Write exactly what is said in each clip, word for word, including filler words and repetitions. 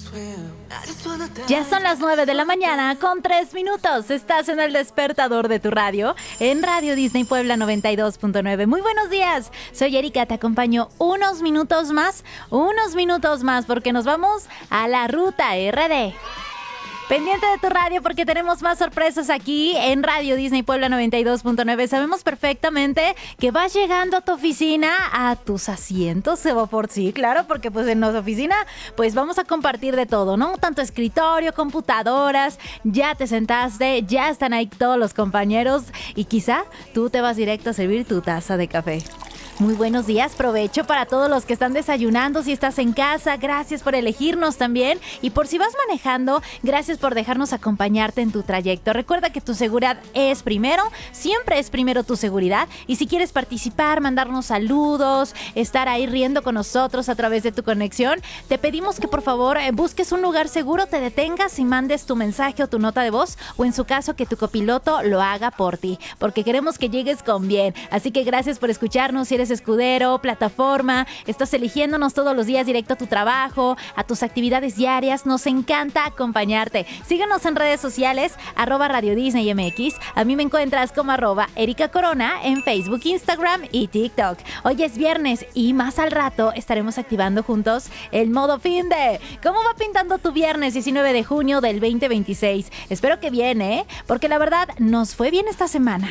Ya son las nueve de la mañana con tres minutos. Estás en el despertador de tu radio, en Radio Disney Puebla noventa y dos punto nueve. Muy buenos días, soy Erika, te acompaño unos minutos más, unos minutos más porque nos vamos a la Ruta R D. Pendiente de tu radio porque tenemos más sorpresas aquí en Radio Disney Puebla noventa y dos punto nueve. Sabemos perfectamente que vas llegando a tu oficina, a tus asientos, se va por sí, claro, porque pues en nuestra oficina pues vamos a compartir de todo, ¿no? Tanto escritorio, computadoras, ya te sentaste, ya están ahí todos los compañeros y quizá tú te vas directo a servir tu taza de café. Muy buenos días, provecho para todos los que están desayunando, si estás en casa, gracias por elegirnos también y por si vas manejando, gracias por dejarnos acompañarte en tu trayecto. Recuerda que tu seguridad es primero, siempre es primero tu seguridad y si quieres participar, mandarnos saludos, estar ahí riendo con nosotros a través de tu conexión, te pedimos que por favor eh, busques un lugar seguro, te detengas y mandes tu mensaje o tu nota de voz o en su caso que tu copiloto lo haga por ti, porque queremos que llegues con bien. Así que gracias por escucharnos, si eres escudero, plataforma, estás eligiéndonos todos los días directo a tu trabajo, a tus actividades diarias, nos encanta acompañarte. Síguenos en redes sociales, arroba Radio Disney M X, a mí me encuentras como arroba Erika Corona en Facebook, Instagram y TikTok. Hoy es viernes y más al rato estaremos activando juntos el modo fin de. ¿Cómo va pintando tu viernes diecinueve de junio del veinte veintiséis? Espero que bien, ¿eh? Porque la verdad nos fue bien esta semana.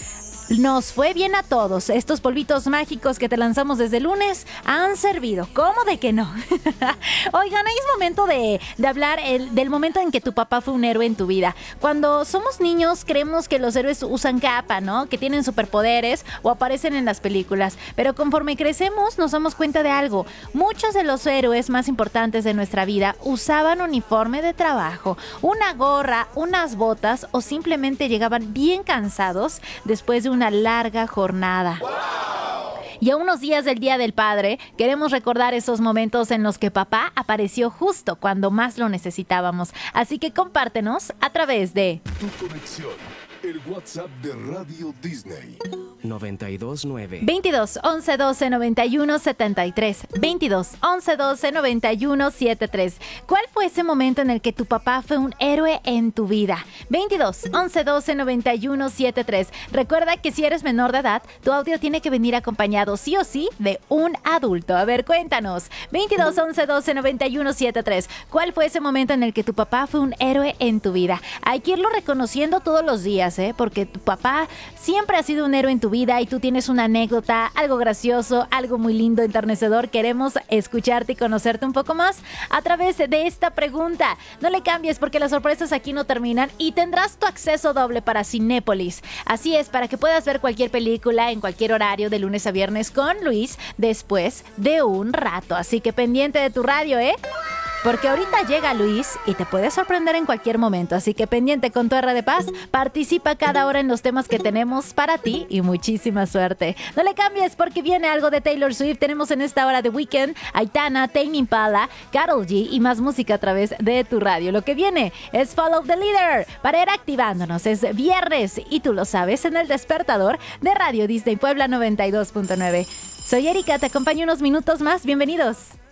Nos fue bien a todos. Estos polvitos mágicos que te lanzamos desde el lunes han servido. ¿Cómo de que no? Oigan, es momento de, de hablar el, del momento en que tu papá fue un héroe en tu vida. Cuando somos niños creemos que los héroes usan capa, ¿no? Que tienen superpoderes o aparecen en las películas. Pero conforme crecemos nos damos cuenta de algo. Muchos de los héroes más importantes de nuestra vida usaban uniforme de trabajo, una gorra, unas botas o simplemente llegaban bien cansados después de una larga jornada. ¡Wow! Y a unos días del Día del Padre, queremos recordar esos momentos en los que papá apareció justo cuando más lo necesitábamos. Así que compártenos a través de Tu conexión, el WhatsApp de Radio Disney. noventa y dos nueve veintidós once doce noventa y uno setenta y tres veintidós once doce noventa y uno setenta y tres. ¿Cuál fue ese momento en el que tu papá fue un héroe en tu vida? veintidós once doce noventa y uno setenta y tres. Recuerda que si eres menor de edad, tu audio tiene que venir acompañado sí o sí de un adulto. A ver, cuéntanos. veintidós once doce noventa y uno setenta y tres. ¿Cuál fue ese momento en el que tu papá fue un héroe en tu vida? Hay que irlo reconociendo todos los días, ¿eh? Porque tu papá siempre ha sido un héroe en tu vida y tú tienes una anécdota, algo gracioso, algo muy lindo, enternecedor. Queremos escucharte y conocerte un poco más a través de esta pregunta. No le cambies porque las sorpresas aquí no terminan y tendrás tu acceso doble para Cinépolis. Así es, para que puedas ver cualquier película en cualquier horario de lunes a viernes con Luis después de un rato. Así que pendiente de tu radio, ¿eh? Porque ahorita llega Luis y te puede sorprender en cualquier momento. Así que pendiente con tu R de Paz, participa cada hora en los temas que tenemos para ti y muchísima suerte. No le cambies porque viene algo de Taylor Swift. Tenemos en esta hora The Weeknd, Aitana, Tame Impala, Karol G y más música a través de tu radio. Lo que viene es Follow the Leader para ir activándonos. Es viernes y tú lo sabes en el despertador de Radio Disney Puebla noventa y dos punto nueve. Soy Erika, te acompaño unos minutos más. Bienvenidos.